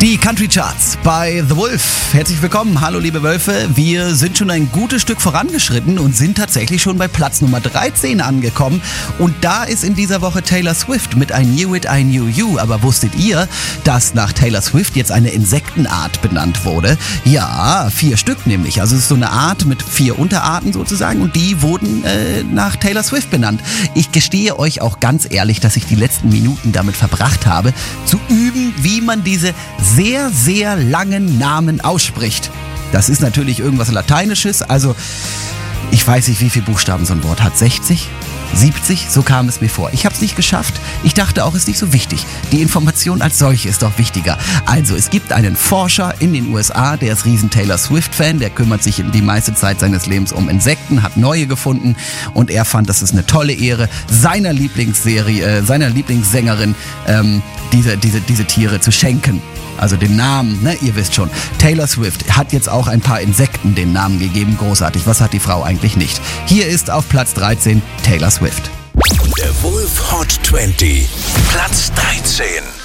Die Country Charts bei The Wolf. Herzlich willkommen. Hallo liebe Wölfe. Wir sind schon ein gutes Stück vorangeschritten und sind tatsächlich schon bei Platz Nummer 13 angekommen. Und da ist in dieser Woche Taylor Swift mit I Knew It, I Knew You. Aber wusstet ihr, dass nach Taylor Swift jetzt eine Insektenart benannt wurde? Ja, 4 Stück nämlich. Also es ist so eine Art mit 4 Unterarten sozusagen und die wurden nach Taylor Swift benannt. Ich gestehe euch auch ganz ehrlich, dass ich die letzten Minuten damit verbracht habe, zu üben, wie man diese sehr, sehr langen Namen ausspricht. Das ist natürlich irgendwas Lateinisches, also ich weiß nicht, wie viele Buchstaben so ein Wort hat. 60? 70? So kam es mir vor. Ich habe es nicht geschafft. Ich dachte auch, es ist nicht so wichtig. Die Information als solche ist doch wichtiger. Also, es gibt einen Forscher in den USA, der ist riesen Taylor Swift-Fan, der kümmert sich die meiste Zeit seines Lebens um Insekten, hat neue gefunden und er fand, das ist eine tolle Ehre, seiner Lieblingssängerin diese Tiere zu schenken. Also den Namen, ne, ihr wisst schon. Taylor Swift hat jetzt auch ein paar Insekten den Namen gegeben. Großartig. Was hat die Frau eigentlich nicht? Hier ist auf Platz 13 Taylor Swift. Der Wolf Hot 20, Platz 13.